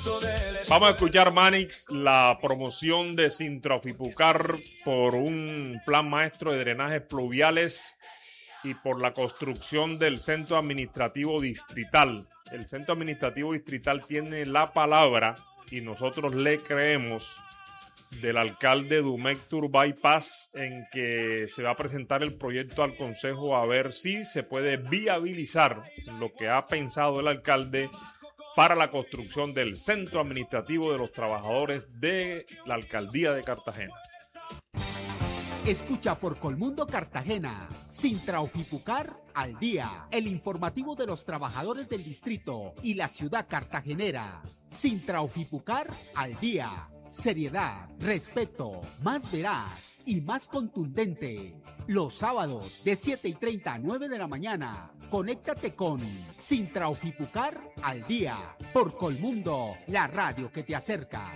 Vamos a escuchar, Manix, la promoción de Sintraofipucar por un plan maestro de drenajes pluviales y por la construcción del Centro Administrativo Distrital. El Centro Administrativo Distrital tiene la palabra, y nosotros le creemos, del alcalde Dumec Turbay Paz, en que se va a presentar el proyecto al Consejo a ver si se puede viabilizar lo que ha pensado el alcalde para la construcción del Centro Administrativo de los Trabajadores de la Alcaldía de Cartagena. Escucha por Colmundo Cartagena, Sintraofipucar al día, el informativo de los trabajadores del distrito y la ciudad cartagenera. Sintraofipucar al día, seriedad, respeto, más veraz y más contundente. Los sábados de 7:30 a 9 de la mañana, conéctate con Sintraofipucar al día, por Colmundo, la radio que te acerca.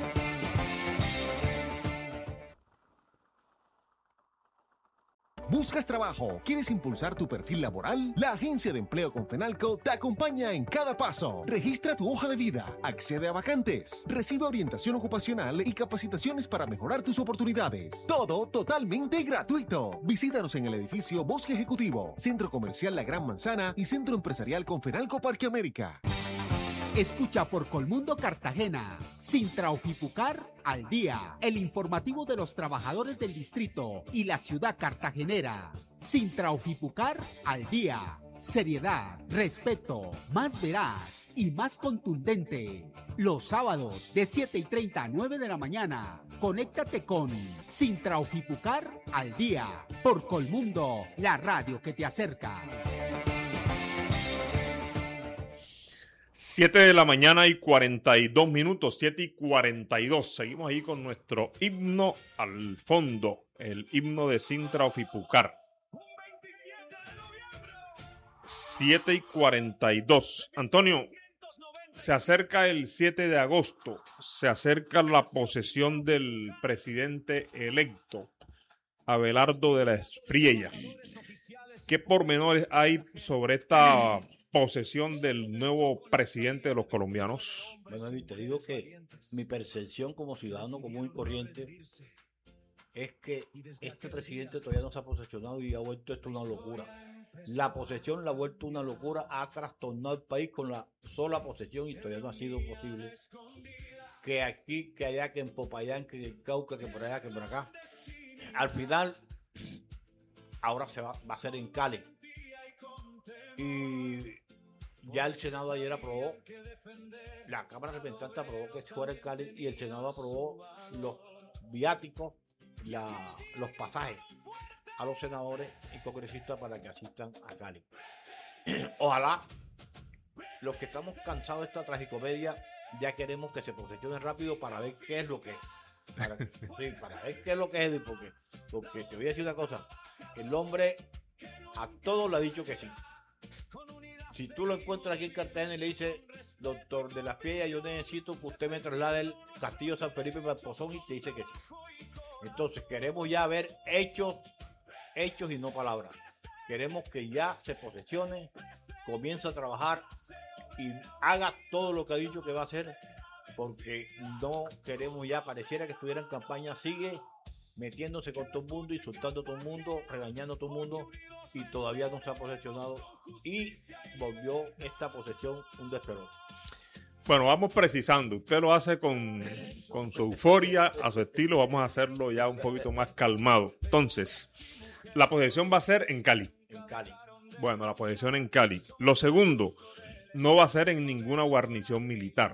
¿Buscas trabajo? ¿Quieres impulsar tu perfil laboral? La Agencia de Empleo Confenalco te acompaña en cada paso. Registra tu hoja de vida, accede a vacantes, recibe orientación ocupacional y capacitaciones para mejorar tus oportunidades. Todo totalmente gratuito. Visítanos en el edificio Bosque Ejecutivo, Centro Comercial La Gran Manzana y Centro Empresarial Confenalco Parque América. Escucha por Colmundo Cartagena, Sintraofipucar al día, el informativo de los trabajadores del distrito y la ciudad cartagenera. Sintraofipucar al día, seriedad, respeto, más veraz y más contundente. Los sábados de 7:30 a 9 de la mañana, conéctate con Sintraofipucar al día, por Colmundo, la radio que te acerca. 7 de la mañana y 42 minutos, 7:42. Seguimos ahí con nuestro himno al fondo, el himno de Sintraofipucar. 7:42. Antonio, se acerca el 7 de agosto, se acerca la posesión del presidente electo, Abelardo de la Espriella. ¿Qué pormenores hay sobre esta posesión del nuevo presidente de los colombianos? Bueno, te digo que mi percepción como ciudadano común y corriente es que este presidente todavía no se ha posesionado y ha vuelto esto una locura. La posesión la ha vuelto una locura, ha trastornado el país con la sola posesión y todavía no ha sido posible que aquí, que allá, que en Popayán, que en el Cauca, que por allá, que por acá. Al final, ahora va a ser en Cali. Y ya el Senado ayer aprobó, la Cámara de Representantes aprobó que se fuera en Cali y el Senado aprobó los viáticos, los pasajes a los senadores y congresistas para que asistan a Cali. Ojalá los que estamos cansados de esta tragicomedia ya queremos que se posesione rápido para ver qué es lo que es. Para ver qué es lo que es, porque te voy a decir una cosa, el hombre a todos le ha dicho que sí. Si tú lo encuentras aquí en Cartagena y le dices, doctor de las Piedras, yo necesito que usted me traslade el Castillo San Felipe para el Pozón, y te dice que sí. Entonces queremos ya ver hechos y no palabras. Queremos que ya se posesione, comience a trabajar y haga todo lo que ha dicho que va a hacer, porque no queremos ya, pareciera que estuviera en campaña, sigue metiéndose con todo el mundo, insultando a todo el mundo, regañando a todo el mundo, y todavía no se ha posesionado y volvió esta posesión un despelote. Bueno, vamos precisando. Usted lo hace con su euforia, a su estilo. Vamos a hacerlo ya un poquito más calmado. Entonces, la posesión va a ser en Cali. En Cali. Bueno, la posesión en Cali. Lo segundo, no va a ser en ninguna guarnición militar.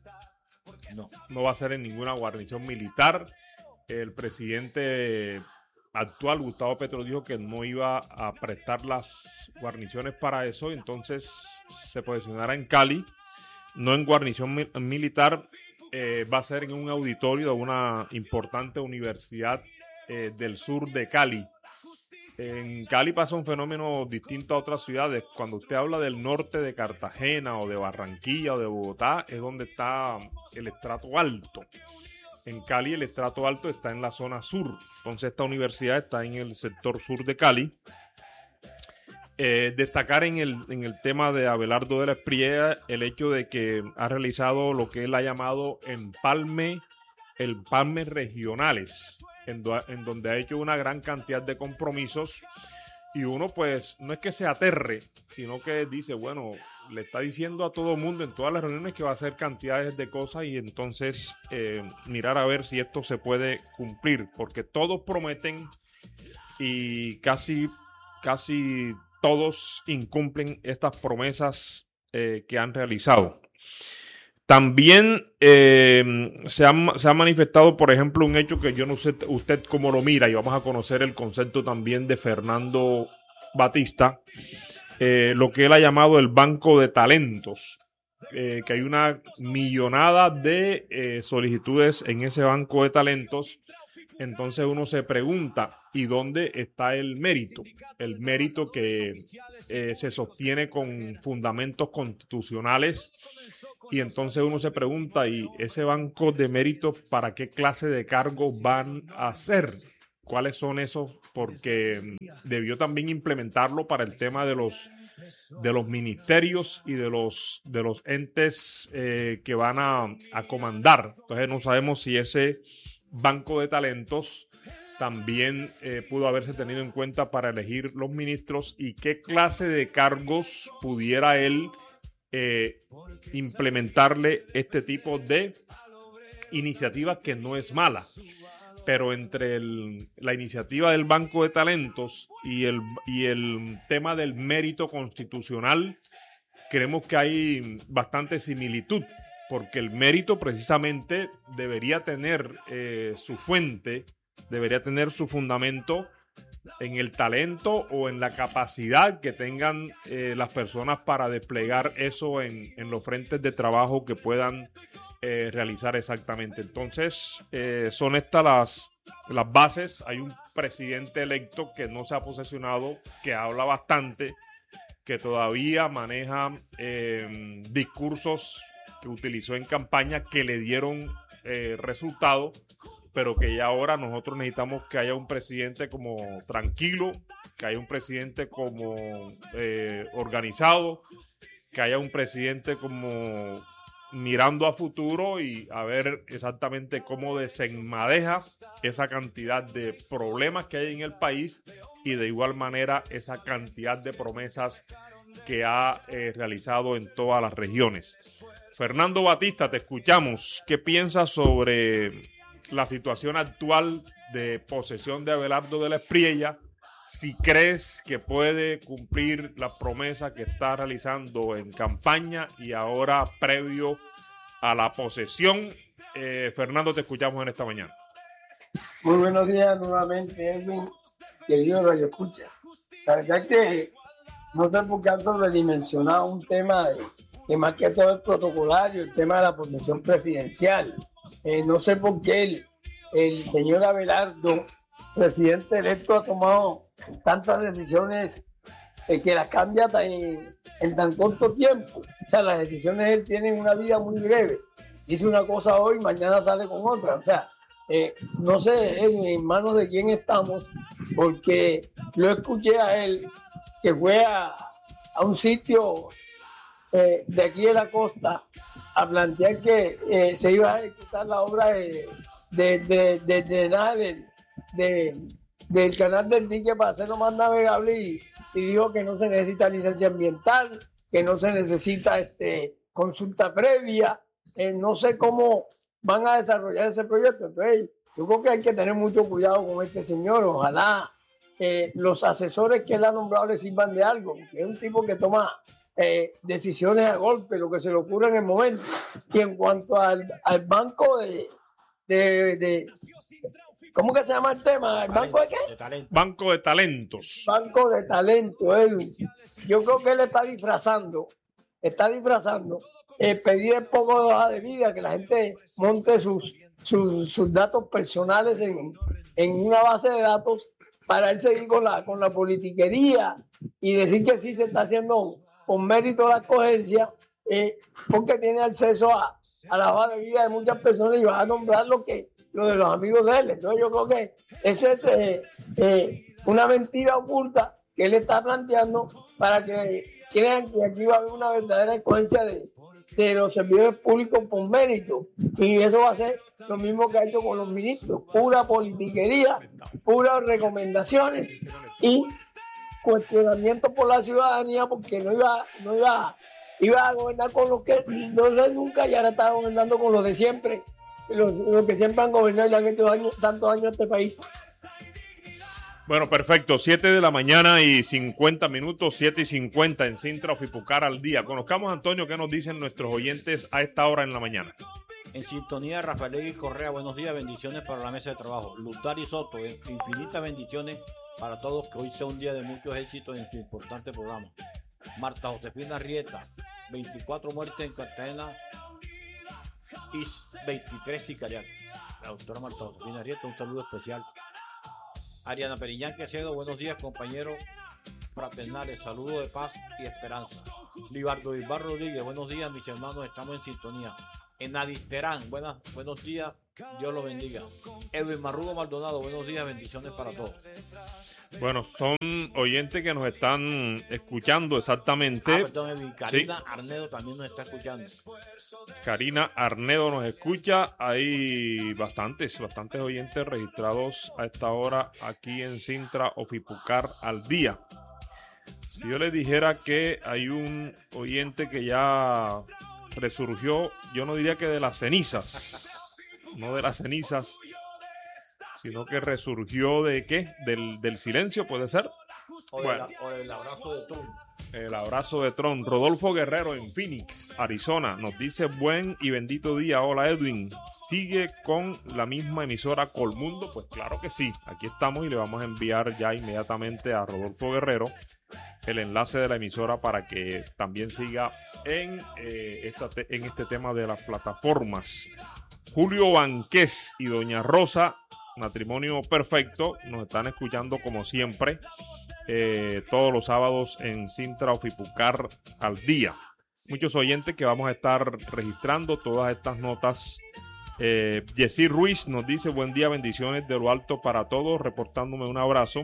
No va a ser en ninguna guarnición militar. El presidente actual, Gustavo Petro, dijo que no iba a prestar las guarniciones para eso, entonces se posicionará en Cali, no en guarnición militar. Va a ser en un auditorio de una importante universidad del sur de Cali. En Cali pasa un fenómeno distinto a otras ciudades. Cuando usted habla del norte de Cartagena o de Barranquilla o de Bogotá, es donde está el estrato alto. En Cali el estrato alto está en la zona sur. Entonces esta universidad está en el sector sur de Cali. Destacar en el tema de Abelardo de la Espriella el hecho de que ha realizado lo que él ha llamado empalmes regionales, en donde ha hecho una gran cantidad de compromisos, y uno pues no es que se aterre, sino que dice, bueno, le está diciendo a todo el mundo en todas las reuniones que va a hacer cantidades de cosas, y entonces mirar a ver si esto se puede cumplir, porque todos prometen y casi todos incumplen estas promesas que han realizado. También se ha manifestado, por ejemplo, un hecho que yo no sé usted cómo lo mira, y vamos a conocer el concepto también de Fernando Batista, lo que él ha llamado el banco de talentos, que hay una millonada de solicitudes en ese banco de talentos. Entonces uno se pregunta, ¿y dónde está el mérito? El mérito que se sostiene con fundamentos constitucionales. Y entonces uno se pregunta, ¿y ese banco de mérito para qué clase de cargos van a ser? ¿Cuáles son esos? Porque debió también implementarlo para el tema de los ministerios y de los entes que van a comandar. Entonces no sabemos si ese banco de talentos también pudo haberse tenido en cuenta para elegir los ministros, y qué clase de cargos pudiera él implementarle este tipo de iniciativas, que no es mala. Pero entre la iniciativa del banco de talentos y el tema del mérito constitucional, creemos que hay bastante similitud, porque el mérito precisamente debería tener su fuente, debería tener su fundamento en el talento o en la capacidad que tengan las personas para desplegar eso en los frentes de trabajo que puedan realizar exactamente. Entonces, son estas las bases. Hay un presidente electo que no se ha posesionado, que habla bastante, que todavía maneja discursos que utilizó en campaña que le dieron resultado, pero que ya ahora nosotros necesitamos que haya un presidente como tranquilo, que haya un presidente como organizado, que haya un presidente como mirando a futuro y a ver exactamente cómo desenmadeja esa cantidad de problemas que hay en el país, y de igual manera esa cantidad de promesas que ha realizado en todas las regiones. Fernando Batista, te escuchamos. ¿Qué piensas sobre la situación actual de posesión de Abelardo de la Espriella? Si crees que puede cumplir la promesa que está realizando en campaña y ahora previo a la posesión. Fernando, te escuchamos en esta mañana. Muy buenos días nuevamente, Edwin, querido Radio Escucha. La verdad es que no sé por qué han sobredimensionado un tema que más que todo es protocolario, el tema de la posesión presidencial. No sé por qué el señor Abelardo, presidente electo, ha tomado tantas decisiones que las cambia en tan corto tiempo. O sea, las decisiones de él tienen una vida muy breve. Dice una cosa hoy, mañana sale con otra. O sea, no sé en manos de quién estamos, porque lo escuché a él, que fue a un sitio de aquí de la costa a plantear que se iba a ejecutar la obra de drenaje del canal del dique para hacerlo más navegable, y dijo que no se necesita licencia ambiental, que no se necesita consulta previa. No sé cómo van a desarrollar ese proyecto. Entonces, yo creo que hay que tener mucho cuidado con este señor. Ojalá los asesores que él ha nombrado le sirvan de algo, porque es un tipo que toma decisiones a golpe, lo que se le ocurre en el momento. Y en cuanto al banco de ¿cómo que se llama el tema? ¿El banco de qué? Banco de talentos. Banco de talento, Edwin. Yo creo que él está disfrazando pedir el poco de hoja de vida, que la gente monte sus datos personales en una base de datos para él seguir con la politiquería y decir que sí se está haciendo con mérito la escogencia, porque tiene acceso a la hoja de vida de muchas personas y va a nombrar lo de los amigos de él. Entonces yo creo que esa es una mentira oculta que él está planteando para que crean que aquí va a haber una verdadera escogencia de los servidores públicos por mérito, y eso va a ser lo mismo que ha hecho con los ministros, pura politiquería, puras recomendaciones y cuestionamiento por la ciudadanía, porque no iba a gobernar con los que no sé nunca, y ahora está gobernando con los de siempre, los que siempre han gobernado y le han hecho tantos años a este país. Bueno, perfecto. 7 de la mañana y 50 minutos, 7:50 en Cintra Ofipucar al día. Conozcamos, Antonio, qué nos dicen nuestros oyentes a esta hora en la mañana. En sintonía, Rafael Egui Correa, buenos días, bendiciones para la mesa de trabajo. Lutari Soto, infinitas bendiciones para todos, que hoy sea un día de muchos éxitos en este importante programa. Marta Josefina Rieta, 24 muertes en Cartagena y 23 sicariatos. La doctora Marta Josefina Rieta, un saludo especial. Ariana Periñán Quecedo, buenos días, compañeros fraternales, saludos de paz y esperanza. Libardo Bilbar Rodríguez, buenos días, mis hermanos, estamos en sintonía. Enadis Terán, buenos días, Dios los bendiga. Edwin Marrugo Maldonado, buenos días, bendiciones para todos. Bueno, son oyentes que nos están escuchando exactamente. Perdón, Edwin. Karina Arnedo también nos está escuchando. Karina Arnedo nos escucha. Hay bastantes oyentes registrados a esta hora aquí en Cintra Ofipucar al día. Si yo les dijera que hay un oyente que ya resurgió, yo no diría que de las cenizas, no de las cenizas, sino que resurgió de ¿qué? Del silencio, puede ser. O el abrazo de Trump. El abrazo de Trump. Rodolfo Guerrero en Phoenix, Arizona, nos dice buen y bendito día. Hola, Edwin. ¿Sigue con la misma emisora Colmundo? Pues claro que sí. Aquí estamos y le vamos a enviar ya inmediatamente a Rodolfo Guerrero el enlace de la emisora para que también siga en este tema de las plataformas. Julio Banqués y doña Rosa, matrimonio perfecto, nos están escuchando como siempre todos los sábados en Cintra Ofipucar al día. Muchos oyentes que vamos a estar registrando todas estas notas. Yesir Ruiz nos dice buen día, bendiciones de lo alto para todos, reportándome un abrazo.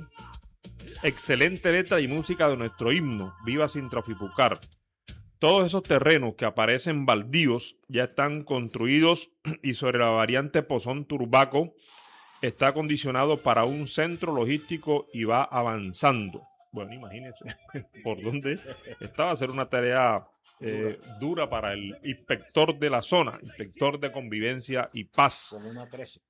Excelente letra y música de nuestro himno, viva Cintra Ofipucar. Todos esos terrenos que aparecen baldíos ya están construidos y sobre la variante Pozón Turbaco está acondicionado para un centro logístico y va avanzando. Bueno, imagínense por dónde esta va a ser una tarea dura para el inspector de la zona, inspector de convivencia y paz. Con una 13.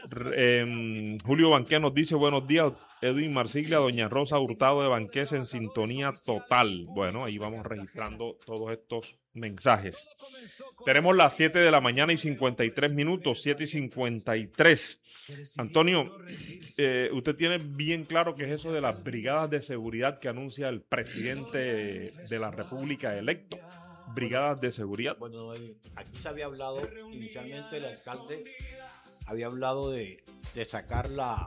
Julio Banqués nos dice buenos días, Edwin Marsiglia, doña Rosa Hurtado de Banqués en sintonía total. Bueno, ahí vamos registrando todos estos mensajes. Tenemos las 7 de la mañana y 53 minutos, 7:53. Antonio, usted tiene bien claro qué es eso de las brigadas de seguridad que anuncia el presidente de la República electo. Brigadas de seguridad. Bueno, aquí se había hablado, inicialmente el alcalde había hablado de sacar la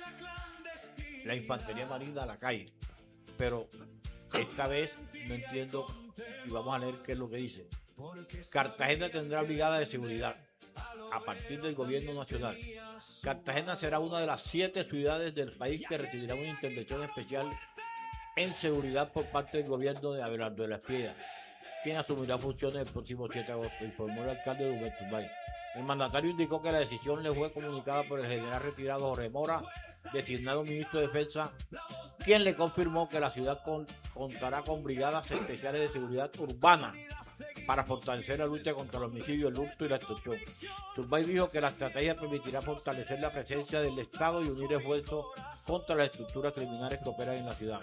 infantería marina a la calle, pero esta vez no entiendo y vamos a leer qué es lo que dice. Cartagena tendrá brigada de seguridad a partir del gobierno nacional. Cartagena será una de las 7 ciudades del país que recibirá una intervención especial en seguridad por parte del gobierno de Abelardo de la Espriella, quien asumirá funciones el próximo 7 de agosto, informó el alcalde de Humberto Urbay. El mandatario indicó que la decisión le fue comunicada por el general retirado Jorge Mora, designado ministro de Defensa, quien le confirmó que la ciudad contará con brigadas especiales de seguridad urbana para fortalecer la lucha contra el homicidio, el hurto y la extorsión. Turbay dijo que la estrategia permitirá fortalecer la presencia del Estado y unir esfuerzos contra las estructuras criminales que operan en la ciudad.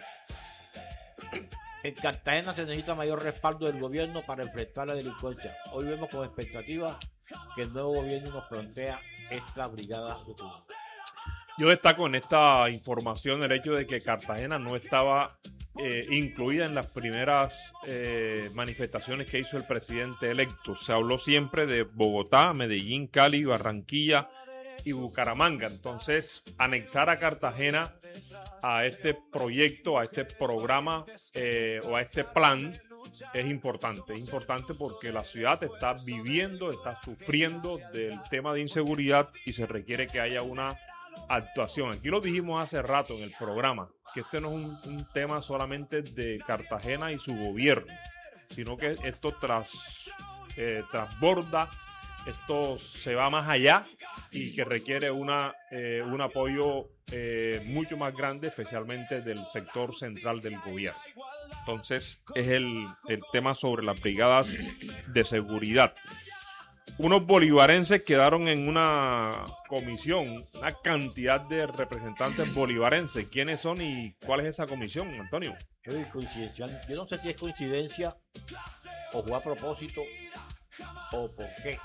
En Cartagena se necesita mayor respaldo del gobierno para enfrentar la delincuencia. Hoy vemos con expectativa que el nuevo gobierno nos plantea esta brigada de seguridad. Yo destaco en esta información el hecho de que Cartagena no estaba incluida en las primeras manifestaciones que hizo el presidente electo. Se habló siempre de Bogotá, Medellín, Cali, Barranquilla y Bucaramanga. Entonces, anexar a Cartagena a este proyecto, a este programa o a este plan es importante porque la ciudad está viviendo, está sufriendo del tema de inseguridad y se requiere que haya una actuación. Aquí lo dijimos hace rato en el programa, que este no es un tema solamente de Cartagena y su gobierno, sino que esto transborda, esto se va más allá y que requiere un apoyo mucho más grande, especialmente del sector central del gobierno. Entonces es el tema sobre las brigadas de seguridad. Unos bolivarenses quedaron en una comisión, una cantidad de representantes bolivarenses. ¿Quiénes son y cuál es esa comisión, Antonio? Es coincidencial. Yo no sé si es coincidencia o fue a propósito o por qué.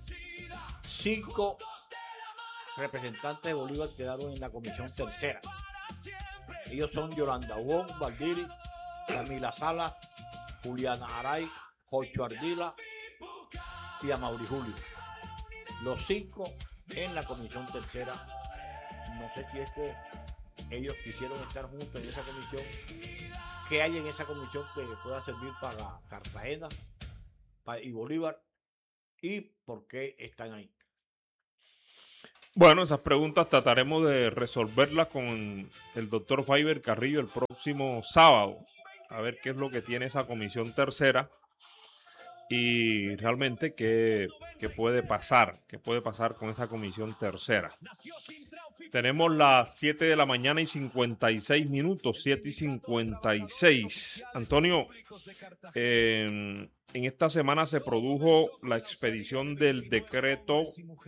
5 representantes de Bolívar quedaron en la comisión tercera. Ellos son Yolanda Wong, Valdiri, Camila Sala, Juliana Aray, Jocho Ardila y a Mauri Julio. Los 5 en la comisión tercera. No sé si es que ellos quisieron estar juntos en esa comisión. ¿Qué hay en esa comisión que pueda servir para Cartagena y Bolívar? ¿Y por qué están ahí? Bueno, esas preguntas trataremos de resolverlas con el doctor Faiber Carrillo el próximo sábado. A ver qué es lo que tiene esa comisión tercera y realmente qué puede pasar con esa comisión tercera. Tenemos las 7 de la mañana y 56 minutos, 7 y 56. Antonio, en esta semana se produjo la expedición del decreto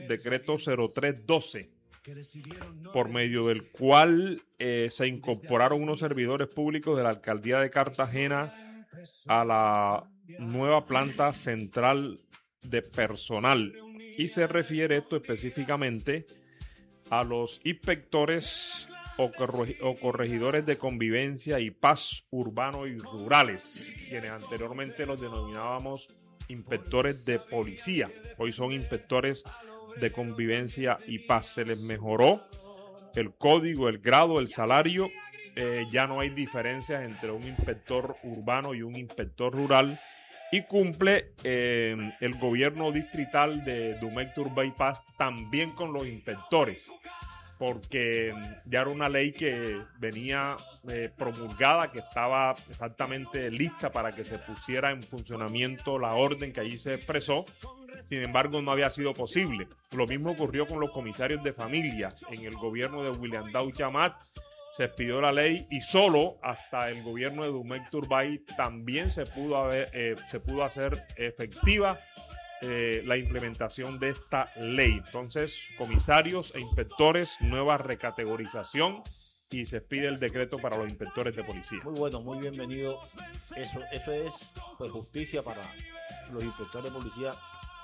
0312, por medio del cual se incorporaron unos servidores públicos de la alcaldía de Cartagena a la nueva planta central de personal. Y se refiere esto específicamente a los inspectores o corregidores de convivencia y paz urbano y rurales, quienes anteriormente los denominábamos inspectores de policía. Hoy son inspectores de convivencia y paz. Se les mejoró el código, el grado, el salario. Ya no hay diferencias entre un inspector urbano y un inspector rural. Y cumple el gobierno distrital de Dumec, Turbay y Paz también con los inspectores, porque ya era una ley que venía promulgada, que estaba exactamente lista para que se pusiera en funcionamiento la orden que allí se expresó. Sin embargo, no había sido posible. Lo mismo ocurrió con los comisarios de familias. En el gobierno de William Dauch Amat se expidió la ley y solo hasta el gobierno de Dumec Turbay también se pudo hacer efectiva la implementación de esta ley. Entonces, comisarios e inspectores, nueva recategorización, y se expide el decreto para los inspectores de policía. Muy bueno, muy bienvenido. Eso es pues justicia para los inspectores de policía.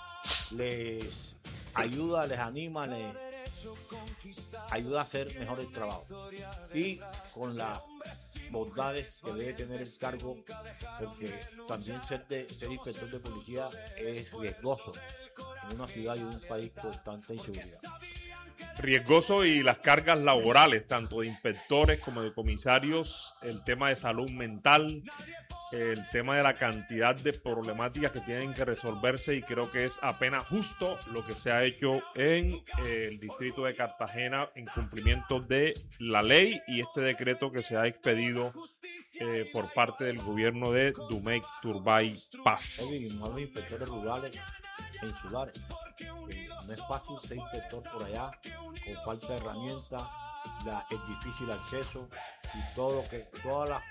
Les ayuda, les anima, les ayuda a hacer mejor el trabajo, y con las bondades que debe tener el cargo, porque también ser inspector de policía es riesgoso en una ciudad y un país con tanta inseguridad. Riesgoso, y las cargas laborales, tanto de inspectores como de comisarios, el tema de salud mental, el tema de la cantidad de problemáticas que tienen que resolverse, y creo que es apenas justo lo que se ha hecho en el distrito de Cartagena en cumplimiento de la ley y este decreto que se ha expedido por parte del gobierno de Dumec, Turbay, Paz. Los inspectores rurales e insulares, no es fácil ser inspector por allá, con falta de herramientas, el difícil acceso y todos los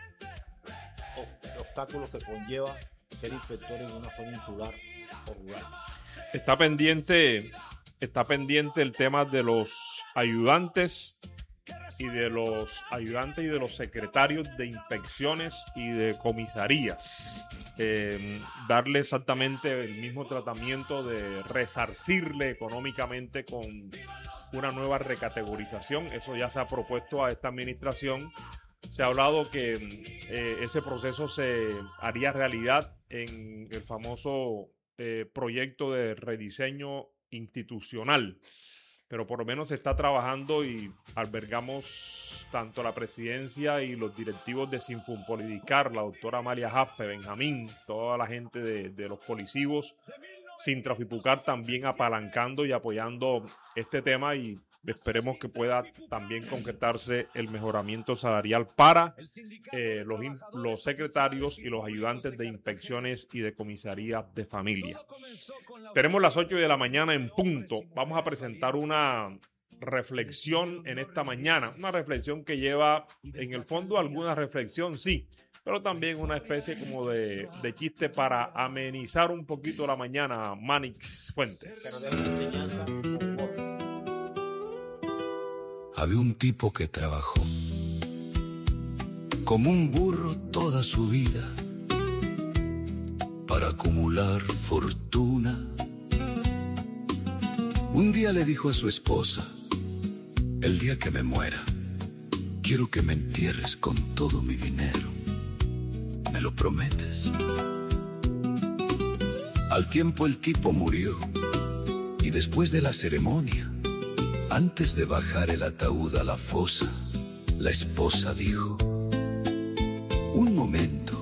obstáculos que conlleva ser inspector en una zona insular o rural. Está pendiente el tema de los ayudantes y de los secretarios de inspecciones y de comisarías. Darle exactamente el mismo tratamiento, de resarcirle económicamente con una nueva recategorización. Eso ya se ha propuesto a esta administración. Se ha hablado que ese proceso se haría realidad en el famoso proyecto de rediseño institucional, pero por lo menos se está trabajando, y albergamos tanto la presidencia y los directivos de Sinfunpolidicar, la doctora Amalia Jaspe, Benjamín, toda la gente de los policivos, Sintrafipucar también apalancando y apoyando este tema, y esperemos que pueda también concretarse el mejoramiento salarial para los secretarios y los ayudantes de inspecciones y de comisaría de familia. Tenemos las 8 de la mañana en punto. Vamos a presentar una reflexión en esta mañana, una reflexión que lleva en el fondo alguna reflexión, sí, pero también una especie como de chiste para amenizar un poquito la mañana. Manix Fuentes. Pero de una enseñanza con humor. Había un tipo que trabajó como un burro toda su vida para acumular fortuna. Un día le dijo a su esposa: el día que me muera, quiero que me entierres con todo mi dinero. ¿Me lo prometes? Al tiempo el tipo murió, y después de la ceremonia, antes de bajar el ataúd a la fosa, la esposa dijo: un momento,